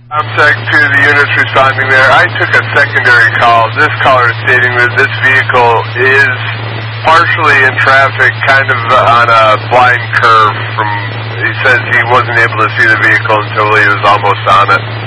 Comsec to the units responding there. I took a secondary call. This caller is stating that this vehicle is partially in traffic, kind of on a blind curve. He says he wasn't able to see the vehicle until he was almost on it.